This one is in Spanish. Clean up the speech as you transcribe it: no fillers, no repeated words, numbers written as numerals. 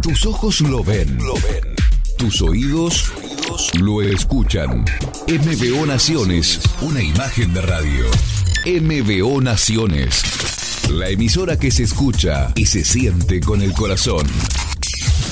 Tus ojos lo ven. Tus oídos lo escuchan. MBO Naciones, una imagen de radio. MBO Naciones, la emisora que se escucha y se siente con el corazón.